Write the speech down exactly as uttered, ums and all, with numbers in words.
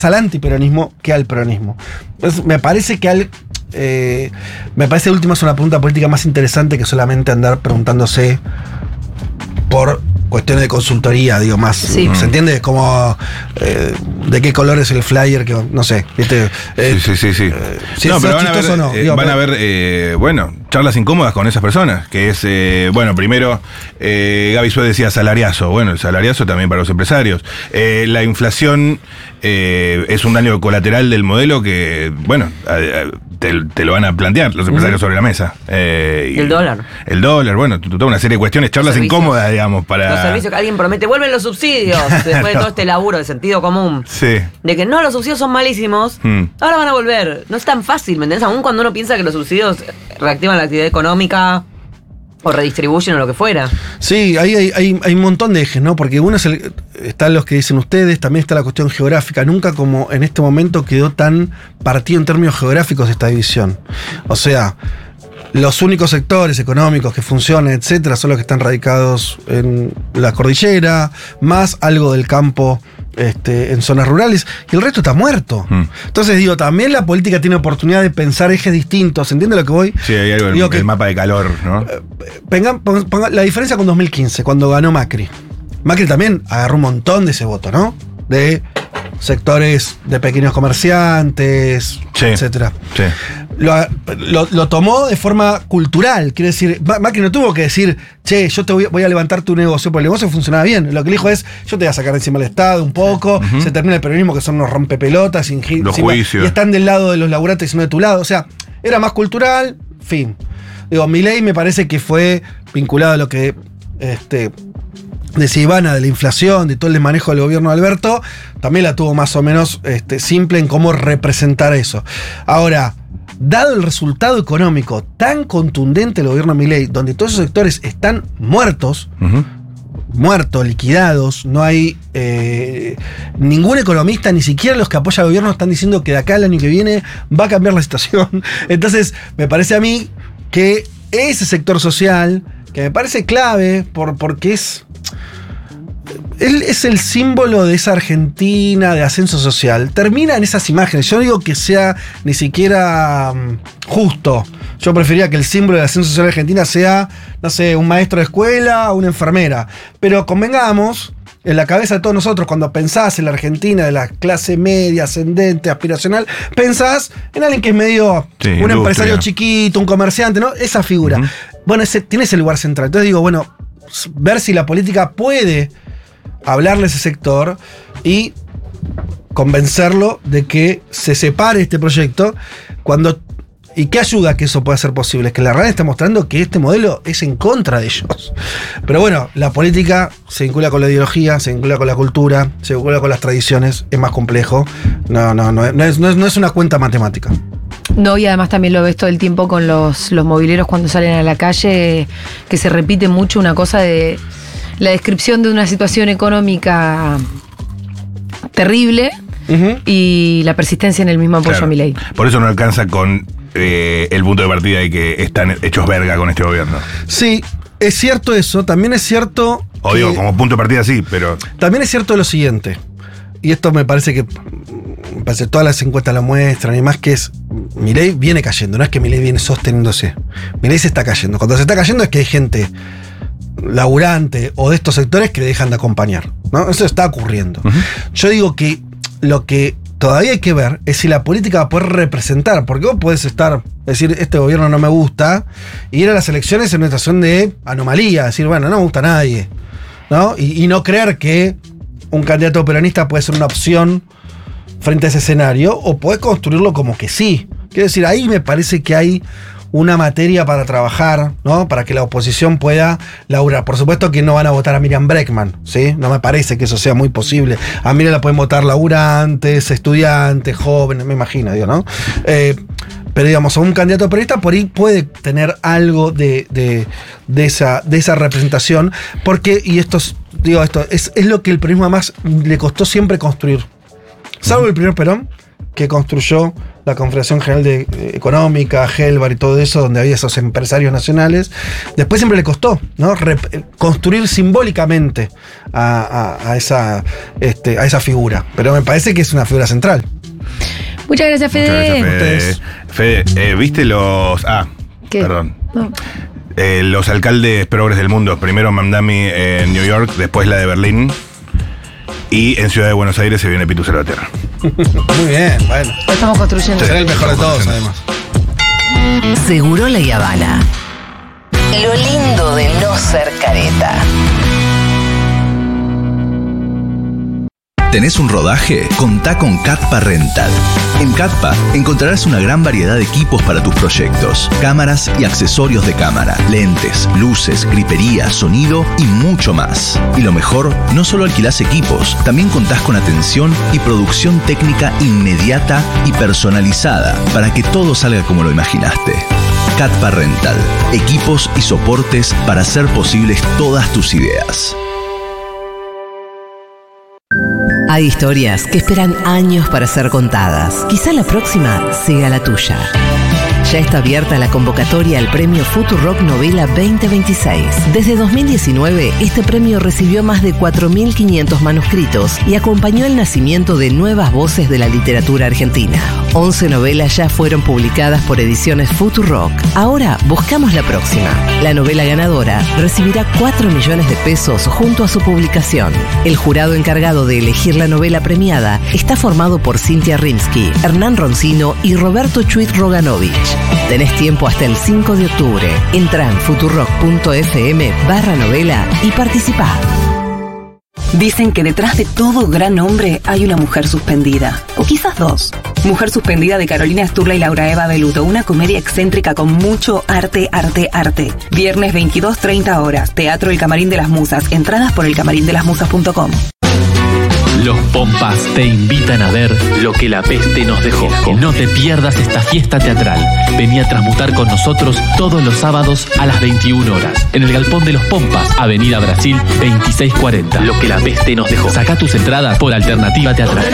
al antiperonismo que al peronismo. Entonces, me parece que al... Eh, me parece de último es una pregunta política más interesante que solamente andar preguntándose por cuestiones de consultoría, digo, más. Sí. ¿Se entiende? Como eh, de qué color es el flyer, que no sé, ¿viste? Eh, sí, sí, sí, sí. Eh, si no, es pero van a chistoso haber, o no. eh, Digo, van pero, a haber eh, bueno, charlas incómodas con esas personas, que es, eh, bueno, primero, eh, Gaby Suez decía salariazo, bueno, el salariazo también para los empresarios. Eh, la inflación eh, es un daño colateral del modelo que, bueno, a, a, te, te lo van a plantear los empresarios uh-huh. sobre la mesa. Eh, y el dólar. El dólar, bueno, toda una serie de cuestiones, charlas incómodas, digamos, para... Los servicios que alguien promete, vuelven los subsidios, después de todo este laburo de sentido común. Sí. De que no, los subsidios son malísimos, hmm. ahora van a volver. No es tan fácil, ¿me entendés? Aún cuando uno piensa que los subsidios reactivan la actividad económica o redistribuyen o lo que fuera. Sí, ahí hay, hay, hay un montón de ejes, ¿no? Porque uno es el, están los que dicen ustedes, también está la cuestión geográfica. Nunca como en este momento quedó tan partido en términos geográficos esta división. O sea, los únicos sectores económicos que funcionan, etcétera, son los que están radicados en la cordillera, más algo del campo este, en zonas rurales, y el resto está muerto. Mm. Entonces, digo, también la política tiene oportunidad de pensar ejes distintos. ¿Entiende lo que voy? Sí, hay algo digo el, que, el mapa de calor, ¿no? Eh, ponga, ponga, ponga, la diferencia con dos mil quince, cuando ganó Macri. Macri también agarró un montón de ese voto, ¿no? De sectores de pequeños comerciantes, sí, etcétera. Sí. Lo, lo, lo tomó de forma cultural. Quiere decir, Macri no tuvo que decir, che, yo te voy, voy a levantar tu negocio, porque el negocio funcionaba bien. Lo que dijo es, yo te voy a sacar encima del Estado un poco, uh-huh. se termina el peronismo, que son unos rompepelotas, sin, los encima, juicios. Y están del lado de los laburantes y no de tu lado. O sea, era más cultural, fin. Digo, Milei me parece que fue vinculado a lo que este, decía Ivana, de la inflación, de todo el desmanejo del gobierno de Alberto, también la tuvo más o menos este, simple en cómo representar eso. Ahora, dado el resultado económico tan contundente del gobierno de Milei, donde todos esos sectores están muertos, uh-huh. muertos, liquidados, no hay eh, ningún economista, ni siquiera los que apoyan al gobierno están diciendo que de acá al año que viene va a cambiar la situación. Entonces, me parece a mí que ese sector social, que me parece clave por, porque es... Él es el símbolo de esa Argentina de ascenso social. Termina en esas imágenes. Yo no digo que sea ni siquiera um, justo. Yo preferiría que el símbolo de ascenso social de Argentina sea, no sé, un maestro de escuela o una enfermera. Pero convengamos, en la cabeza de todos nosotros, cuando pensás en la Argentina de la clase media, ascendente, aspiracional, pensás en alguien que es medio sí, un industria. Empresario chiquito, un comerciante, ¿no? Esa figura. Uh-huh. Bueno, ese, tiene ese lugar central. Entonces digo, bueno, ver si la política puede hablarle a ese sector y convencerlo de que se separe este proyecto cuando y qué ayuda a que eso pueda ser posible. Es que la realidad está mostrando que este modelo es en contra de ellos. Pero bueno, la política se vincula con la ideología, se vincula con la cultura, se vincula con las tradiciones, es más complejo. No, no, no, no es, no es, no es una cuenta matemática. No, y además también lo ves todo el tiempo con los, los mobileros cuando salen a la calle, que se repite mucho una cosa de la descripción de una situación económica terrible uh-huh. y la persistencia en el mismo apoyo claro. a Milei. Por eso no alcanza con eh, el punto de partida de que están hechos verga con este gobierno. Sí, es cierto eso. También es cierto... O digo, como punto de partida sí, pero... También es cierto lo siguiente. Y esto me parece que me parece, todas las encuestas lo muestran y más, que es Milei viene cayendo, no es que Milei viene sosteniéndose. Milei se está cayendo. Cuando se está cayendo es que hay gente laburante o de estos sectores que le dejan de acompañar, ¿no? Eso está ocurriendo. Uh-huh. Yo digo que lo que todavía hay que ver es si la política va a poder representar, porque vos podés estar, decir, este gobierno no me gusta, y ir a las elecciones en una situación de anomalía, decir, bueno, no me gusta a nadie, ¿no? Y, y no creer que un candidato peronista puede ser una opción frente a ese escenario, o podés construirlo como que sí. Quiero decir, ahí me parece que hay una materia para trabajar, ¿no? Para que la oposición pueda laburar. Por supuesto que no van a votar a Miriam Bregman, ¿sí? No me parece que eso sea muy posible. A Miriam la pueden votar laburantes, estudiantes, jóvenes, me imagino, digo, ¿no? Eh, pero digamos, a un candidato peronista por ahí puede tener algo de, de, de, esa, de esa representación, porque, y esto es, digo, esto es, es lo que el peronismo más le costó siempre construir. Salvo el primer Perón, que construyó la Confederación General de, eh, Económica, Helbar y todo eso, donde había esos empresarios nacionales. Después siempre le costó, ¿no? Rep- construir simbólicamente a, a, a, esa, este, a esa figura. Pero me parece que es una figura central. Muchas gracias, Fede. Muchas gracias, Fede. Ustedes. Fede, eh, ¿viste los. Ah, ¿Qué? perdón. No. Eh, los alcaldes progres del mundo. Primero Mamdani en New York, después la de Berlín. Y en Ciudad de Buenos Aires se viene Pitu Salvatierra. Muy bien, bueno. Lo estamos construyendo. Será el mejor de todos, además. Segurola y Habana. Lo lindo de no ser careta. ¿Tenés un rodaje? Contá con Catpa Rental. En Catpa encontrarás una gran variedad de equipos para tus proyectos, cámaras y accesorios de cámara, lentes, luces, gripería, sonido y mucho más. Y lo mejor, no solo alquilás equipos, también contás con atención y producción técnica inmediata y personalizada para que todo salga como lo imaginaste. Catpa Rental, equipos y soportes para hacer posibles todas tus ideas. Hay historias que esperan años para ser contadas. Quizá la próxima sea la tuya. Ya está abierta la convocatoria al premio Futurock Novela veinte veintiséis. Desde dos mil diecinueve, este premio recibió más de cuatro mil quinientos manuscritos y acompañó el nacimiento de nuevas voces de la literatura argentina. once novelas ya fueron publicadas por Ediciones Futurock. Ahora buscamos la próxima. La novela ganadora recibirá cuatro millones de pesos junto a su publicación. El jurado encargado de elegir la novela premiada está formado por Cintia Rimsky, Hernán Roncino y Roberto Chuit Roganovich. Tenés tiempo hasta el cinco de octubre. Entra en futurock.fm barra novela y participá. Dicen que detrás de todo gran hombre hay una mujer suspendida. O quizás dos. Mujer suspendida de Carolina Sturla y Laura Eva Beluto. Una comedia excéntrica con mucho arte, arte, arte. Viernes veintidós treinta horas. Teatro El Camarín de las Musas. Entradas por el camarín de las musas punto com. Los Pompas te invitan a ver Lo que la peste nos dejó. No te pierdas esta fiesta teatral. Vení a transmutar con nosotros todos los sábados a las veintiuna horas. En el Galpón de los Pompas, Avenida Brasil veintiséis cuarenta. Lo que la peste nos dejó. Sacá tus entradas por Alternativa Teatral.